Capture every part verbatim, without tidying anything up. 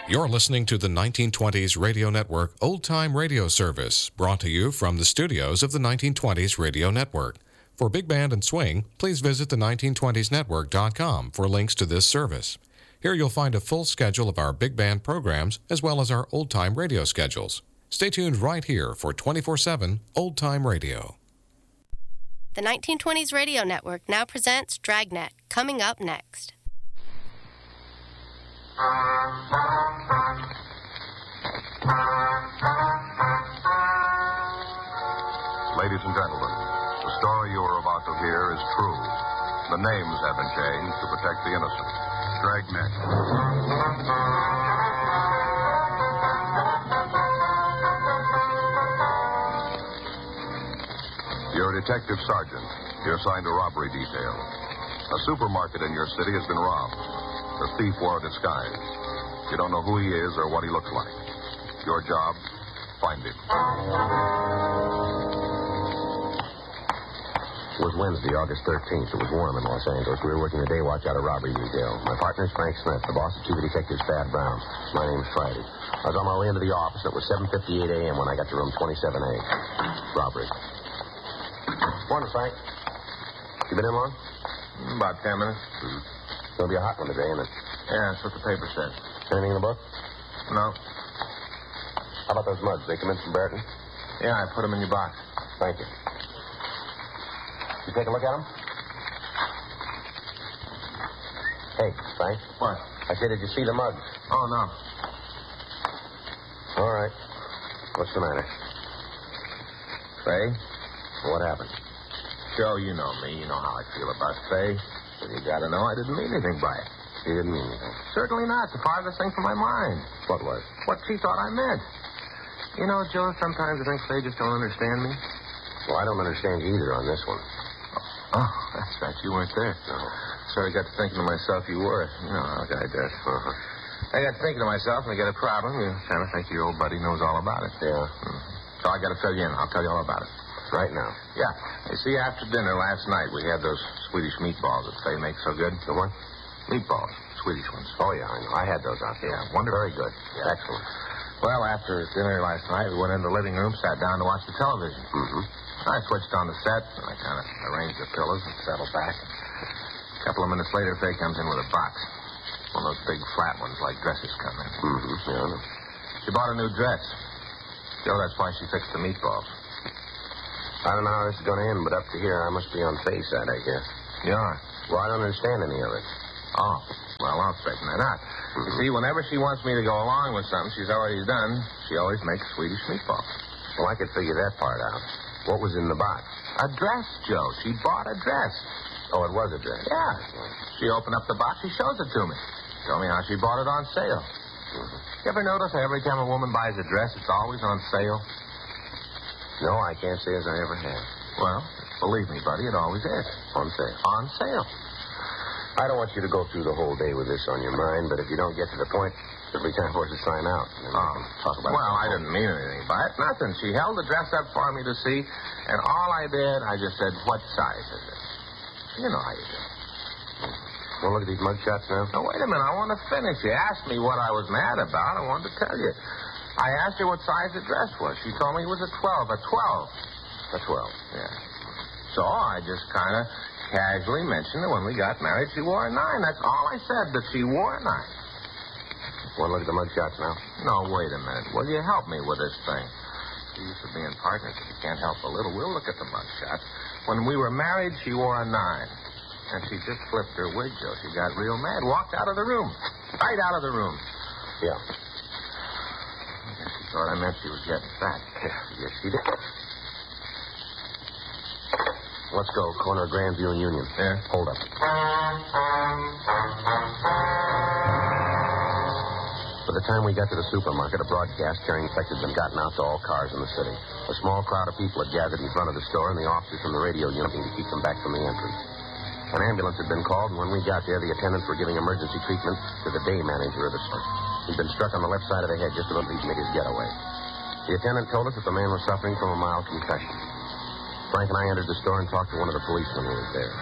You're listening to the nineteen twenties Radio Network Old Time Radio Service, brought to you from the studios of the nineteen twenties Radio Network. For Big Band and Swing, please visit the nineteen twenties network dot com for links to this service. Here you'll find a full schedule of our big band programs as well as our old time radio schedules. Stay tuned right here for twenty-four seven Old Time Radio. The nineteen twenties Radio Network now presents Dragnet, coming up next. Ladies and gentlemen, the story you are about to hear is true. The names have been changed to protect the innocent. Dragnet. You're a detective sergeant. You're assigned to robbery detail. A supermarket in your city has been robbed. The thief wore a disguise. You don't know who he is or what he looks like. Your job, find him. It was Wednesday, August thirteenth. It was warm in Los Angeles. We were working the day watch out of robbery detail. My partner's Frank Smith. The boss is Chief Detective Thad Brown. My name's Friday. I was on my way into the office. It was seven fifty-eight a.m. when I got to room twenty-seven A. Robbery. Morning, Frank. You been in long? About ten minutes. Mm-hmm. It's going to be a hot one today, isn't it? Yeah, that's what the paper said. Anything in the book? No. How about those mugs? They come in from Barton? Yeah, I put them in your box. Thank you. You take a look at them? Hey, Frank. What? I said, did you see the mugs? Oh, no. All right. What's the matter? Faye? What happened? Joe, you know me. You know how I feel about Faye. But you gotta know I didn't mean anything by it. You didn't mean anything? Certainly not. The farthest thing from my mind. What was? What she thought I meant. You know, Joe, sometimes I think Faye just don't understand me. Well, I don't understand you either on this one. Oh, that's right. You weren't there. No. So I got to thinking to myself you were. You know how a guy does. Uh-huh. I got to thinking to myself, when I get a problem, you kind of think your old buddy knows all about it. Yeah. Mm. So I got to fill you in. I'll tell you all about it. Right now? Yeah. You see, after dinner last night, we had those Swedish meatballs that Faye makes so good. The what? Meatballs. Swedish ones. Oh, yeah, I know. I had those out there. Yeah, wonderful. Very good. Yeah. Excellent. Well, after dinner last night, we went in the living room, sat down to watch the television. Mm-hmm. I switched on the set, and I kind of arranged the pillows and settled back. A couple of minutes later, Faye comes in with a box. One of those big flat ones like dresses come in. Mm-hmm. Yeah, I know. She bought a new dress. Joe, that's why she fixed the meatballs. I don't know how this is going to end, but up to here, I must be on Faye's side, I guess. You are? Well, I don't understand any of it. Oh, well, I'll straighten that out. Mm-hmm. You see, whenever she wants me to go along with something she's already done, she always makes Swedish meatballs. Well, I could figure that part out. What was in the box? A dress, Joe. She bought a dress. Oh, it was a dress. Yeah. She opened up the box. She shows it to me. Told me how she bought it on sale. Mm-hmm. You ever notice how every time a woman buys a dress, it's always on sale? No, I can't say as I ever have. Well, believe me, buddy, it always is. On sale. On sale. I don't want you to go through the whole day with this on your mind, but if you don't get to the point, it'll be time for us to sign out. And then we Oh, can talk about well, it. I didn't mean anything by it. Nothing. She held the dress up for me to see, and all I did, I just said, what size is it? You know how you do. Want to look at these mug shots now? Now, wait a minute. I want to finish. You asked me what I was mad about. I wanted to tell you. I asked her what size the dress was. She told me it was a twelve. A twelve. A twelve. Yeah. So I just kind of casually mentioned that when we got married, she wore a nine. That's all I said, that she wore a nine. Want to look at the mug shots now? No, wait a minute. Will you help me with this thing? We used to be in partners. If you can't help a little, we'll look at the mug shots. When we were married, she wore a nine. And she just flipped her wig, Joe. She got real mad. Walked out of the room. Right out of the room. Yeah. I guess she thought I meant she was getting fat. Yeah, yes, she did. Let's go. Corner of Grandview and Union. Yeah? Hold up. By the time we got to the supermarket, a broadcast carrying effect had been gotten out to all cars in the city. A small crowd of people had gathered in front of the store, and the officers from the radio unit to keep them back from the entrance. An ambulance had been called, and when we got there, the attendants were giving emergency treatment to the day manager of the store. He'd been struck on the left side of the head just about he'd made his getaway. The attendant told us that the man was suffering from a mild concussion. Frank and I entered the store and talked to one of the policemen who was there.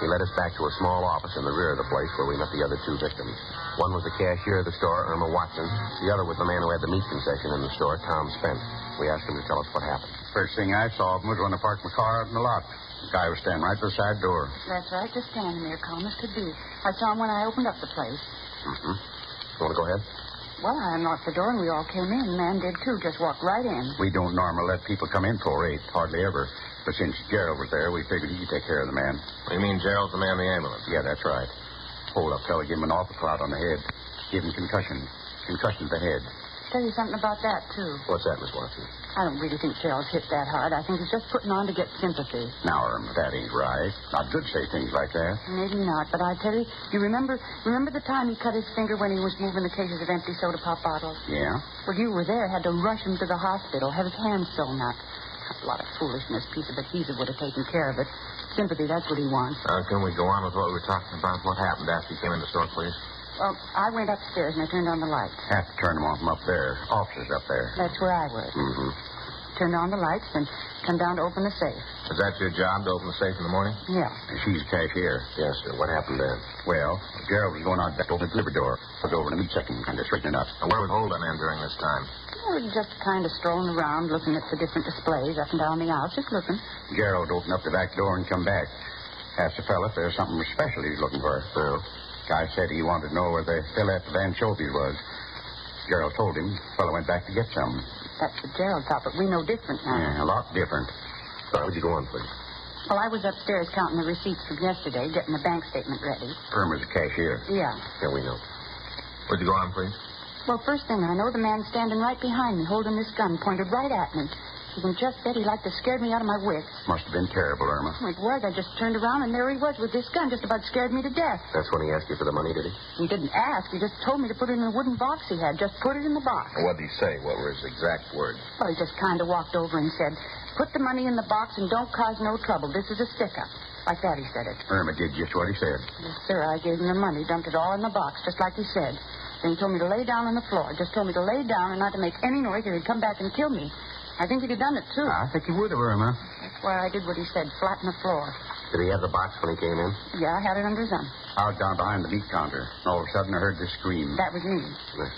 He led us back to a small office in the rear of the place where we met the other two victims. One was the cashier of the store, Irma Watson. The other was the man who had the meat concession in the store, Tom Spence. We asked him to tell us what happened. First thing I saw of him was when I parked my car out in the lot. The guy was standing right beside the door. That's right, just standing there, calm as could be. I saw him when I opened up the place. Mm-hmm. You want to go ahead? Well, I unlocked the door and we all came in. The man did too, just walked right in. We don't normally let people come in for eight, hardly ever. But since Gerald was there, we figured he could take care of the man. You mean Gerald's the man in the ambulance? Yeah, that's right. Hold up, fella, give him an awful clout on the head. Give him concussion. Concussion to the head. Tell you something about that, too. What's that, Miss Watson? I don't really think Gerald's hit that hard. I think he's just putting on to get sympathy. Now, Irma, that ain't right. Not good to say things like that. Maybe not, but I tell you, you remember remember the time he cut his finger when he was moving the cases of empty soda pop bottles? Yeah? Well, you were there, had to rush him to the hospital, have his hand sewn up. A lot of foolishness. Piece of adhesive would have taken care of it. Sympathy, that's what he wants. Uh, can we go on with what we were talking about? What happened after you came in the store, please? Well, I went upstairs and I turned on the lights. Have to turn them off from up there. Officers up there. That's where I was. Mm-hmm. Turned on the lights and come down to open the safe. Is that your job, to open the safe in the morning? Yeah. And she's a cashier. Yes, sir. What happened then? Well, Gerald was going out back over the delivery door. I was over in the meat section, kind of straightening up. And where was Holden in during this time? We were just kind of strolling around, looking at the different displays up and down the aisle, just looking. Gerald opened up the back door and come back. Asked the fella if there's something special he's looking for. Well, Guy said he wanted to know where the fella at the anchovies was. Gerald told him. The fella went back to get some. That's what Gerald thought, but we know different now. Yeah, a lot different. how would you go on, please? Well, I was upstairs counting the receipts from yesterday, getting the bank statement ready. Irma's a cashier. Yeah. Yeah, we know. Would you go on, please? Well, first thing I know, the man standing right behind me, holding this gun pointed right at me. You can just bet he like to scared me out of my wits. Must have been terrible, Irma. It was. I just turned around, and there he was with this gun, just about scared me to death. That's when he asked you for the money, did he? He didn't ask. He just told me to put it in a wooden box he had. Just put it in the box. What did he say? What were his exact words? Well, he just kind of walked over and said, put the money in the box and don't cause no trouble. This is a stick-up. Like that, he said it. Irma did just what he said. Yes, sir. I gave him the money, dumped it all in the box, just like he said. Then he told me to lay down on the floor. Just told me to lay down and not to make any noise or he'd come back and kill me. I think he'd have done it, too. I think he would have, Irma. That's why I did what he said, flat on the floor. Did he have the box when he came in? Yeah, I had it under his arm. I was down behind the meat counter. All of a sudden, I heard this scream. That was me.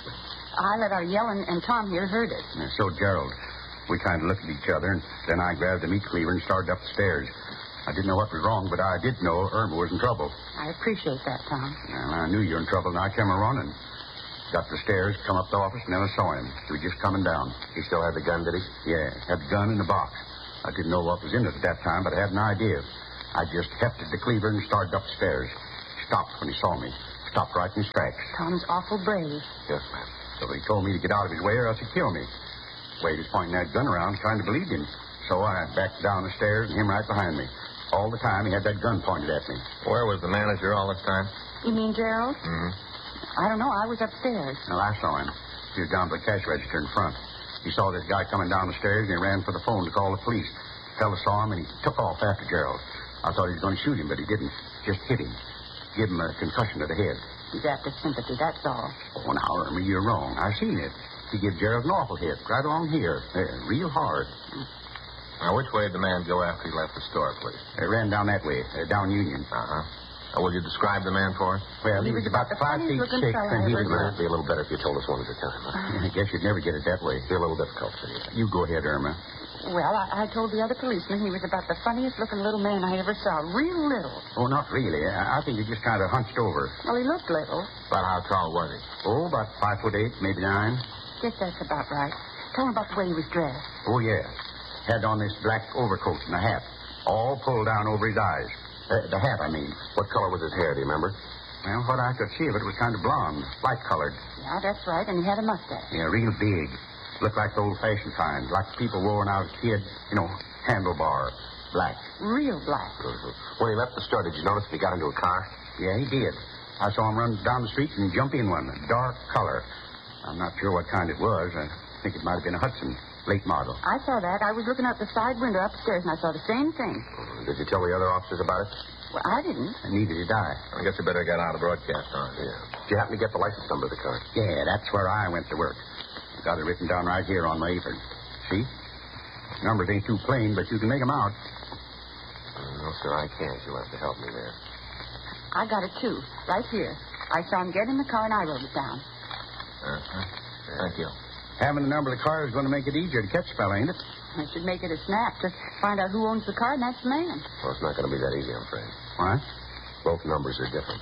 I let out a yell, and, and Tom here heard it. And so did Gerald. We kind of looked at each other, and then I grabbed the meat cleaver and started up the stairs. I didn't know what was wrong, but I did know Irma was in trouble. I appreciate that, Tom. And I knew you were in trouble, and I came running. Got to the stairs, come up the office, and then I saw him. He was just coming down. He still had the gun, did he? Yeah, had the gun in the box. I didn't know what was in it at that time, but I had an idea. I just hefted the cleaver and started up the stairs. He stopped when he saw me. Stopped right in his tracks. Tom's awful brave. Yes, ma'am. So he told me to get out of his way or else he'd kill me. Wade was pointing that gun around, trying to believe him. So I backed down the stairs and him right behind me. All the time he had that gun pointed at me. Where was the manager all this time? You mean Gerald? Mm-hmm. I don't know. I was upstairs. Well, I saw him. He was down to the cash register in front. He saw this guy coming down the stairs, and he ran for the phone to call the police. The fella saw him, and he took off after Gerald. I thought he was going to shoot him, but he didn't. Just hit him. Give him a concussion to the head. He's after sympathy, that's all. Oh, now, Irma, you're wrong. I seen it. He gave Gerald an awful hit, right along here. There, real hard. Now, which way did the man go after he left the store, please? He ran down that way, uh, down Union. Uh-huh. Uh, will you describe the man for us? Well, he, He was was about about the five feet funniest six, looking fella and he I was... ever Uh, It'd be a little better if you told us one at a time. Huh? I guess you'd never get it that way. It'd be a little difficult for you. You go ahead, Irma. Well, I, I told the other policeman he was about the funniest looking little man I ever saw. Real little. Oh, not really. I, I think he just kind of hunched over. Well, he looked little. About how tall was he? Oh, about five foot eight, maybe nine. Guess that's about right. Tell him about the way he was dressed. Oh, yeah. Had on this black overcoat and a hat. All pulled down over his eyes. Uh, the hat, I mean. What color was his hair, do you remember? Well, what I could see of it was kind of blonde, light-colored. Yeah, that's right, and he had a mustache. Yeah, real big. Looked like the old-fashioned kind, like people wore when I was a kid. You know, handlebar, black. Real black. Mm-hmm. When he left the store, did you notice if he got into a car? Yeah, he did. I saw him run down the street and jump in one, a dark color. I'm not sure what kind it was. I think it might have been a Hudson, late model. I saw that. I was looking out the side window upstairs, and I saw the same thing. Mm-hmm. Did you tell the other officers about it? Well, I didn't. And neither did I. I guess you better get out of broadcast on it. Yeah. Did you happen to get the license number of the car? Yeah, that's where I went to work. Got it written down right here on my apron. See? Numbers ain't too plain, but you can make them out. Uh, no, sir, I can't. You'll have to help me there. I got it, too. Right here. I saw him get in the car, and I wrote it down. Uh-huh. Thank you. Having the number of the car is going to make it easier to catch a fella, ain't it? It should make it a snap. Just find out who ons the car, and that's the man. Well, it's not going to be that easy, I'm afraid. Why? Both numbers are different.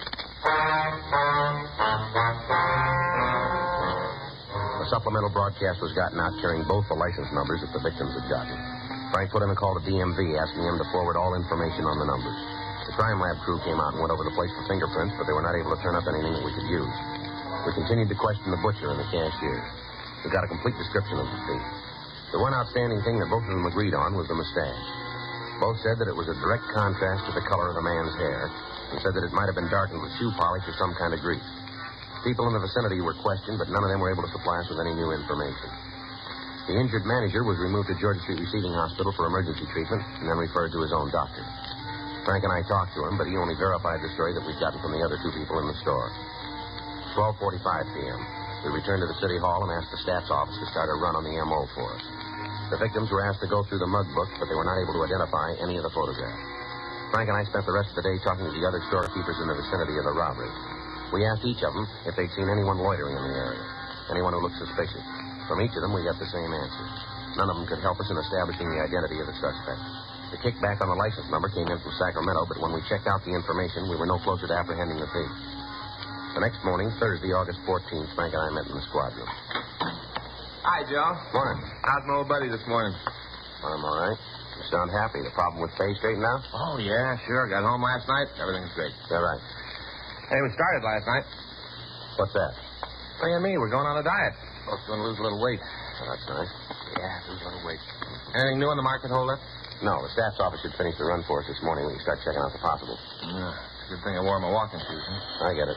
A supplemental broadcast was gotten out carrying both the license numbers that the victims had gotten. Frank put in a call to D M V asking him to forward all information on the numbers. The crime lab crew came out and went over the place for fingerprints, but they were not able to turn up anything that we could use. We continued to question the butcher and the cashier. We got a complete description of the thief. The one outstanding thing that both of them agreed on was the mustache. Both said that it was a direct contrast to the color of the man's hair, and said that it might have been darkened with shoe polish or some kind of grease. People in the vicinity were questioned, but none of them were able to supply us with any new information. The injured manager was removed to Georgia Street Receiving Hospital for emergency treatment and then referred to his own doctor. Frank and I talked to him, but he only verified the story that we'd gotten from the other two people in the store. twelve forty-five p.m. We returned to the city hall and asked the staff's office to start a run on the M O for us. The victims were asked to go through the mug book, but they were not able to identify any of the photographs. Frank and I spent the rest of the day talking to the other storekeepers in the vicinity of the robbery. We asked each of them if they'd seen anyone loitering in the area, anyone who looked suspicious. From each of them, we got the same answer. None of them could help us in establishing the identity of the suspect. The kickback on the license number came in from Sacramento, but when we checked out the information, we were no closer to apprehending the thief. The next morning, Thursday, August fourteenth, Frank and I met in the squad room. Hi, Joe. Morning. How's my old buddy this morning? I'm all right. You sound happy. The problem with pay straightened out? Oh, yeah, sure. Got home last night. Everything's great. Is that right? Hey, we started last night. What's that? Hey and me, we're going on a diet. Both going to lose a little weight. Oh, that's nice. Yeah, lose a little weight. Anything new in the market holdup? No, the staff's office should finish the run for us this morning. We can start checking out the possibles. Yeah, good thing I wore my walking shoes, huh? I get it.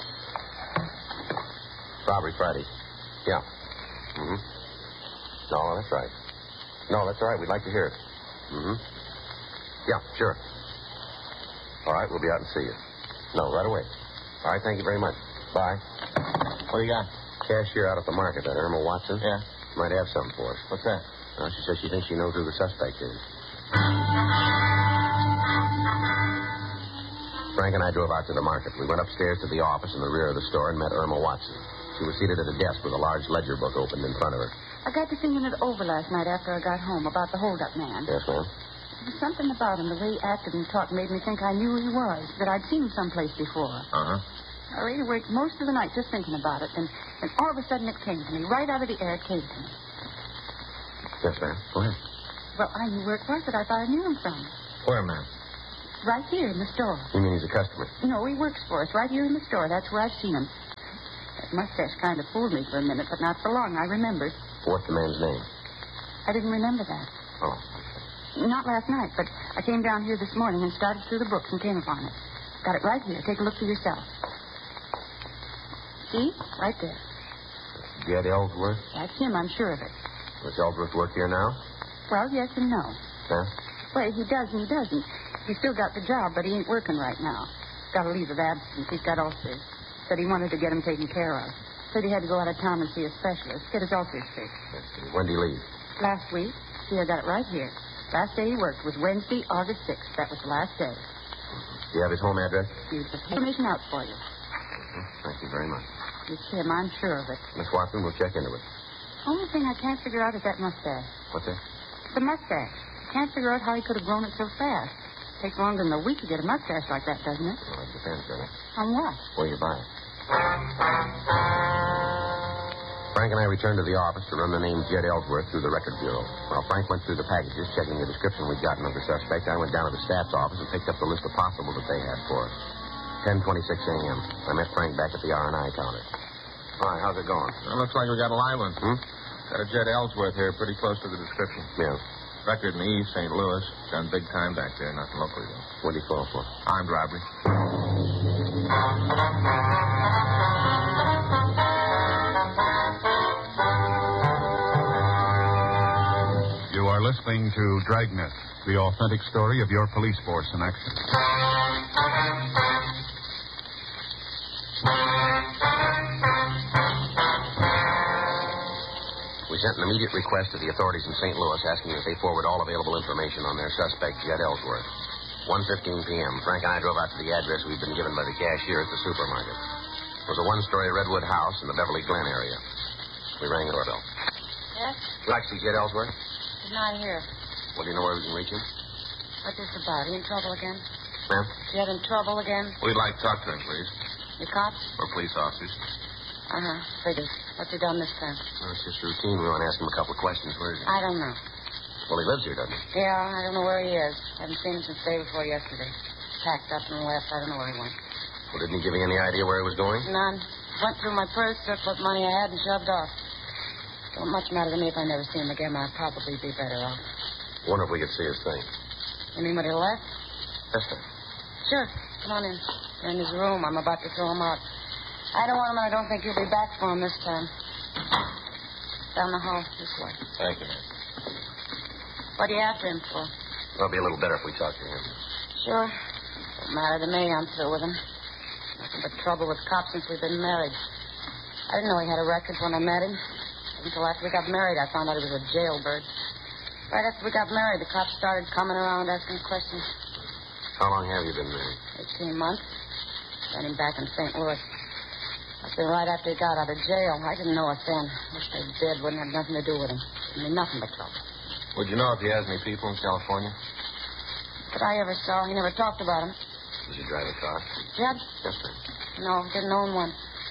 Robbery Friday. Yeah. Mm-hmm. No, that's right. No, that's all right. We'd like to hear it. Mm-hmm. Yeah, sure. All right, we'll be out and see you. No, right away. All right, thank you very much. Bye. What do you got? Cashier out at the market, that Irma Watson. Yeah? Might have something for us. What's that? Well, she says she thinks she knows who the suspect is. Frank and I drove out to the market. We went upstairs to the office in the rear of the store and met Irma Watson. She was seated at a desk with a large ledger book opened in front of her. I got to thinking it over last night after I got home about the hold-up man. Yes, ma'am? There was something about him, the way he acted and talked, made me think I knew who he was, that I'd seen him someplace before. Uh-huh. I really worked most of the night just thinking about it, and, and all of a sudden it came to me. Right out of the air, it came to me. Yes, ma'am. Go ahead. Well, I knew where it was that I thought I knew him from. Where, ma'am? Right here in the store. You mean he's a customer? No, he works for us, right here in the store. That's where I've seen him. That mustache kind of fooled me for a minute, but not for long. I remembered. What's the man's name? I didn't remember that. Oh. Not last night, but I came down here this morning and started through the books and came upon it. Got it right here. Take a look for yourself. See? Right there. Jed Ellsworth? That's him, I'm sure of it. Does Ellsworth work here now? Well, yes and no. Huh? Well, he does and he doesn't. He's still got the job, but he ain't working right now. Got a leave of absence. He's got ulcers. Said he wanted to get him taken care of. Said he had to go out of town and see a specialist. Get his ulcers fixed. When did he leave? Last week. See, I got it right here. Last day he worked was Wednesday, August sixth. That was the last day. Do you have his home address? Here's the information out for you. Thank you very much. It's him, I'm sure of it. Miss Watson, we'll check into it. Only thing I can't figure out is that mustache. What's that? The mustache. Can't figure out how he could have grown it so fast. Takes longer than a week to get a mustache like that, doesn't it? Well, it depends, doesn't it? On what? Where you buy it. Frank and I returned to the office to run the name Jed Ellsworth through the record bureau. While Frank went through the packages, checking the description we'd gotten of the suspect, I went down to the staff's office and picked up the list of possibles that they had for us. ten twenty-six a.m. I met Frank back at the R and I counter. All right, how's it going? Well, looks like we got a live one. Hmm? Got a Jed Ellsworth here, pretty close to the description. Yeah. Record in the East Saint Louis. Done big time back there, nothing locally, though. What did he fall for? Armed robbery. You are listening to Dragnet, the authentic story of your police force in action. We sent an immediate request to the authorities in Saint Louis asking that they forward all available information on their suspect, Jed Ellsworth. one fifteen p.m. Frank and I drove out to the address we'd been given by the cashier at the supermarket. It was a one-story redwood house in the Beverly Glen area. We rang the doorbell. Yes? Would you like to see Jed Ellsworth? He's not here. Well, do you know where we can reach him? What's this about? He in trouble again? Ma'am? Jed in trouble again? We'd like to talk to him, please. The cops? Or police officers. Uh-huh. Figures. What's he done this time? Well, it's just routine. We want to ask him a couple of questions. Where is he? I don't know. Well, he lives here, doesn't he? Yeah, I don't know where he is. Haven't seen him since the day before yesterday. Packed up and left. I don't know where he went. Well, didn't he give you any idea where he was going? None. Went through my purse, took what money I had, and shoved off. Don't much matter to me if I never see him again. I'd probably be better off. Wonder if we could see his thing. You mean when he left? Yes, sir. Sure. Come on in. You're in his room. I'm about to throw him out. I don't want him, and I don't think you'll be back for him this time. Down the hall, this way. Thank you, ma'am. What are you after him for? It'll be a little better if we talk to him. Sure. Don't matter to me. I'm through with him. Nothing but trouble with cops since we've been married. I didn't know he had a record when I met him. Until after we got married, I found out he was a jailbird. Right after we got married, the cops started coming around asking questions. How long have you been married? Eighteen months. Got him back in Saint Louis. Must be right after he got out of jail. I didn't know it then. Wish they did. Wouldn't have nothing to do with him. I mean, nothing but trouble. Would you know if he has any people in California? That I ever saw. He never talked about him. Does he drive a car? Jed? Yes, sir. No, didn't own one.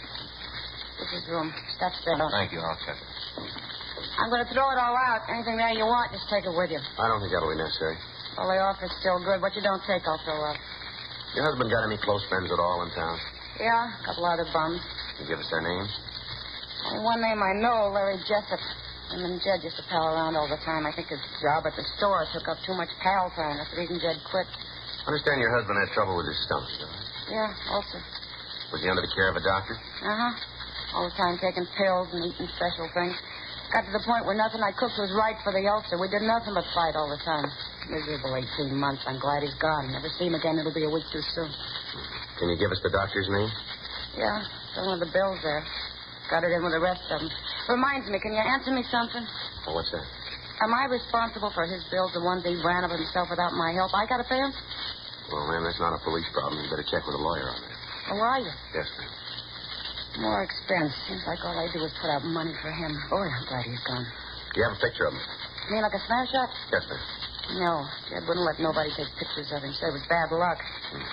This is his room. Steps there. Thank you. I'll check it. I'm going to throw it all out. Anything there you want, just take it with you. I don't think that'll be necessary. Well, the offer's still good. What you don't take, I'll throw out. Your husband got any close friends at all in town? Yeah, a couple other bums. Can you give us their names? Only one name I know, Larry Jessup. Him and Jed used to pal around all the time. I think his job at the store took up too much pal time. That's the reason Jed quit. I understand your husband had trouble with his stomach, don't you? Yeah, also. Was he under the care of a doctor? Uh-huh. All the time taking pills and eating special things. Got to the point where nothing I cooked was right for the ulcer. We did nothing but fight all the time. Miserable eighteen months. I'm glad he's gone. Never see him again. It'll be a week too soon. Can you give us the doctor's name? Yeah, some of the bills there. Got it in with the rest of them. Reminds me, can you answer me something? Oh, what's that? Am I responsible for his bills, the ones he ran of himself without my help? I got to pay him? Well, ma'am, that's not a police problem. You better check with a lawyer on that. Or are you? Yes, ma'am. More expense. Seems like all I do is put out money for him. Boy, I'm glad he's gone. Do you have a picture of him? You mean like a snapshot? Yes, ma'am. No. Jed wouldn't let nobody take pictures of him. Said it was bad luck. Hmm.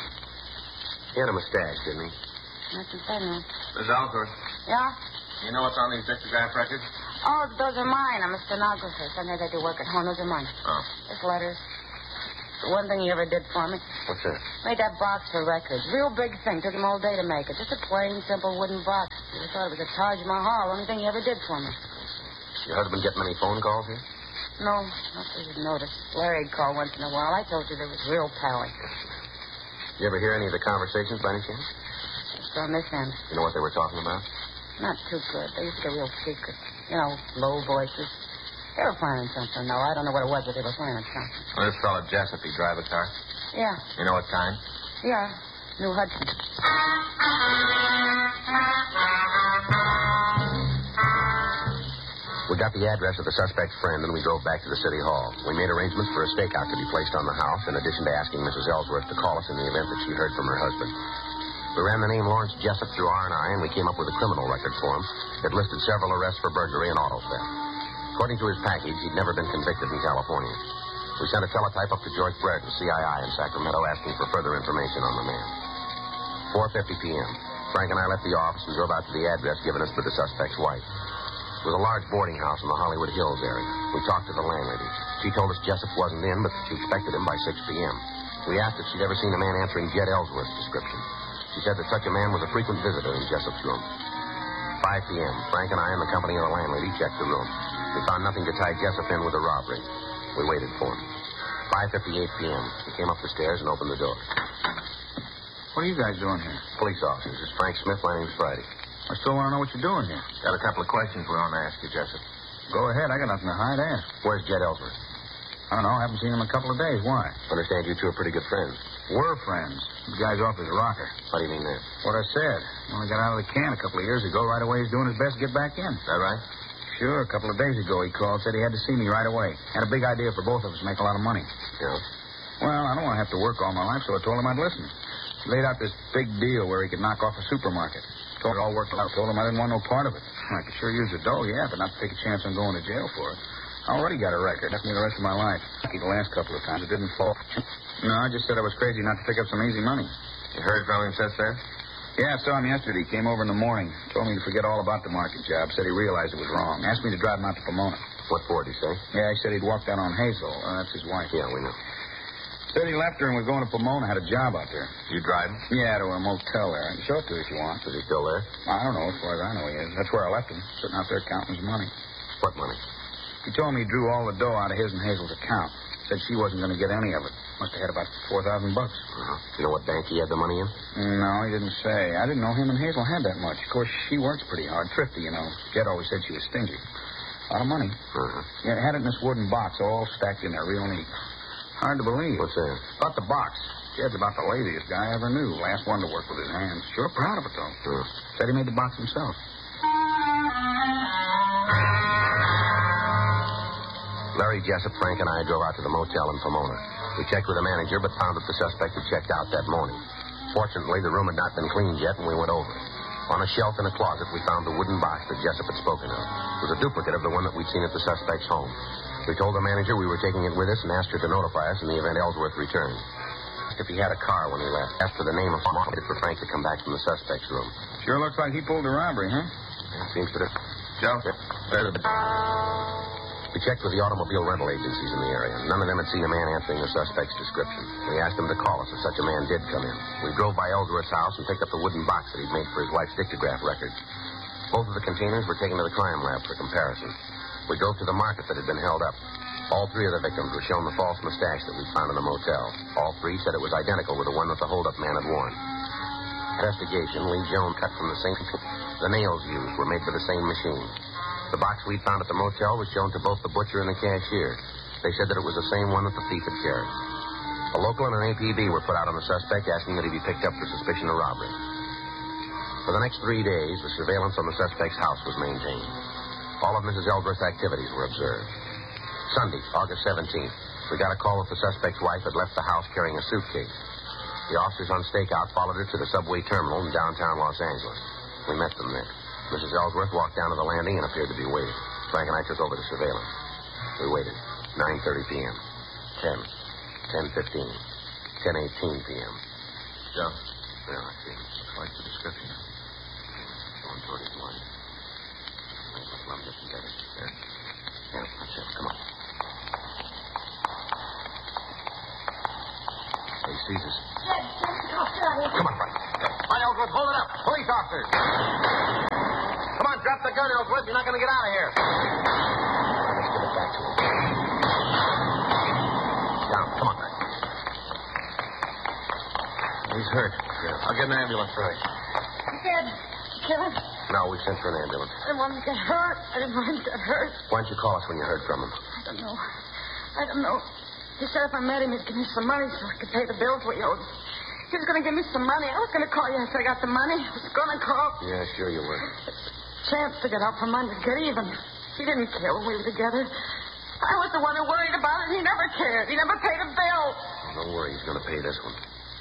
He had a mustache, didn't he? Not since I know. Miss Ellsworth, Yeah? you know what's on these dictograph records? Oh, those are mine. I'm a stenographer. Sometimes I do work at home. Those are mine. Oh. Just letters. The one thing he ever did for me. What's that? Made that box for records. Real big thing. Took him all day to make it. Just a plain, simple wooden box. I thought it was a Taj Mahal. Only thing he ever did for me. Your husband get many phone calls here? No, not that you'd notice. Larry'd call once in a while. I told you there was real pally. You ever hear any of the conversations by any chance? Just on this end. You know what they were talking about? Not too good. They used to get real secret. You know, low voices. They were planning something, though. I don't know what it was, but they were planning something. Well, this fellow Jessup, he drive a car? Yeah. You know what kind? Yeah. New Hudson. We got the address of the suspect's friend, and we drove back to the city hall. We made arrangements for a stakeout to be placed on the house, in addition to asking Missus Ellsworth to call us in the event that she heard from her husband. We ran the name Lawrence Jessup through R and I, and we came up with a criminal record for him that listed several arrests for burglary and auto theft. According to his package, he'd never been convicted in California. We sent a teletype up to George Brereton, C I I in Sacramento, asking for further information on the man. four fifty p.m. Frank and I left the office and drove out to the address given us by the suspect's wife. It was a large boarding house in the Hollywood Hills area. We talked to the landlady. She told us Jessup wasn't in, but she expected him by six p.m. We asked if she'd ever seen a man answering Jed Ellsworth's description. She said that such a man was a frequent visitor in Jessup's room. five p.m. Frank and I, in the company of the landlady, checked the room. We found nothing to tie Jessup in with a robbery. We waited for him. five fifty-eight p.m. He came up the stairs and opened the door. What are you guys doing here? Police officers. This is Frank Smith. My name's Friday. I still want to know what you're doing here. Got a couple of questions we want to ask you, Jessup. Go ahead. I got nothing to hide. Ask. Where's Jed Ellsworth? I don't know. I haven't seen him in a couple of days. Why? Understand you two are pretty good friends. We're friends. The guy's off his rocker. What do you mean that? What I said. He only got out of the can a couple of years ago. Right away, he's doing his best to get back in. Is that right? Sure. A couple of days ago, he called. Said he had to see me right away. Had a big idea for both of us to make a lot of money. Yeah? Well, I don't want to have to work all my life, so I told him I'd listen. He laid out this big deal where he could knock off a supermarket. Told it all worked out. Told him I didn't want no part of it. I could sure use the dough, yeah, but not to take a chance on going to jail for it. I already got a record. That's me the rest of my life. The last couple of times, it didn't fall. No, I just said I was crazy not to pick up some easy money. You heard from him since then? Yeah, I saw him yesterday. He came over in the morning. Told me to forget all about the market job. Said he realized it was wrong. Asked me to drive him out to Pomona. What for, did he say? Yeah, he said he'd walk down on Hazel. Uh, that's his wife. Yeah, we know. Said he left her and was going to Pomona. Had a job out there. You drive him? Yeah, to a motel there. I can show it to you if you want. Is he still there? I don't know. As far as I know, he is. That's where I left him. Sitting out there counting his money. What money? He told me he drew all the dough out of his and Hazel's account. Said she wasn't going to get any of it. Must have had about four thousand bucks. Uh-huh. You know what bank he had the money in? No, he didn't say. I didn't know him and Hazel had that much. Of course, she works pretty hard. Thrifty, you know. Jed always said she was stingy. A lot of money. Uh-huh. Yeah, had it in this wooden box, all stacked in there, real neat. Hard to believe. What's that? About the box. Jed's about the laziest guy I ever knew. Last one to work with his hands. Sure proud of it, though. Uh. Said he made the box himself. Larry Jessup, Frank, and I drove out to the motel in Pomona. We checked with the manager, but found that the suspect had checked out that morning. Fortunately, the room had not been cleaned yet, and we went over. On a shelf in a closet, we found the wooden box that Jessup had spoken of. It was a duplicate of the one that we'd seen at the suspect's home. We told the manager we were taking it with us and asked her to notify us in the event Ellsworth returned. If he had a car when he left, asked for the name of waited for Frank to come back from the suspect's room. Sure looks like he pulled a robbery, huh? Yeah, seems to. Joe? Yeah. We checked with the automobile rental agencies in the area. None of them had seen a man answering the suspect's description. We asked them to call us if such a man did come in. We drove by Ellsworth's house and picked up the wooden box that he'd made for his wife's dictograph records. Both of the containers were taken to the crime lab for comparison. We drove to the market that had been held up. All three of the victims were shown the false mustache that we'd found in the motel. All three said it was identical with the one that the hold-up man had worn. Investigation, Lee Jones cut from the same... The nails used were made by the same machine. The box we'd found at the motel was shown to both the butcher and the cashier. They said that it was the same one that the thief had carried. A local and an A P B were put out on the suspect, asking that he be picked up for suspicion of robbery. For the next three days, the surveillance on the suspect's house was maintained. All of Missus Ellsworth's activities were observed. Sunday, August seventeenth, we got a call that the suspect's wife had left the house carrying a suitcase. The officers on stakeout followed her to the subway terminal in downtown Los Angeles. We met them there. Missus Ellsworth walked down to the landing and appeared to be waiting. Frank and I took over the surveillance. We waited. nine thirty p.m. ten. ten fifteen. ten eighteen p.m. Joe? Yeah, I see. Looks like the description. Going toward his line. Let's lump this together. There. Yeah, that's it. Come on. He sees us. Come on, Frank. Hi, Ellsworth, hold it up. Police officers. Come on, drop the gun, Ellsworth. You're not going to get out of here. Let's get it back to him. Down. Come on, Frank. He's hurt. Yeah. I'll get an ambulance for him. Dad, kill him. No, we sent for an ambulance. I didn't want him to get hurt. I didn't want him to get hurt. Why don't you call us when you heard from him? I don't know. I don't know. He said if I met him, he'd give me some money so I could pay the bills we owed. He was going to give me some money. I was going to call you after I got the money. I was going to call. Yeah, sure you were. Chance to get out from under, get even. He didn't care when we were together. I was the one who worried about it. He never cared. He never paid a bill. Oh, don't worry. He's going to pay this one.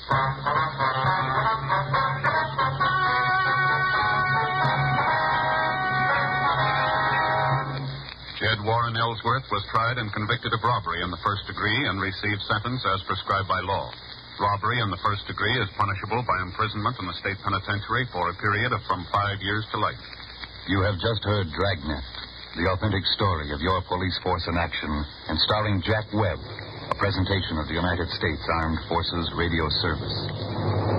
Jed Warren Ellsworth was tried and convicted of robbery in the first degree and received sentence as prescribed by law. Robbery in the first degree is punishable by imprisonment in the state penitentiary for a period of from five years to life. You have just heard Dragnet, the authentic story of your police force in action, and starring Jack Webb, a presentation of the United States Armed Forces Radio Service.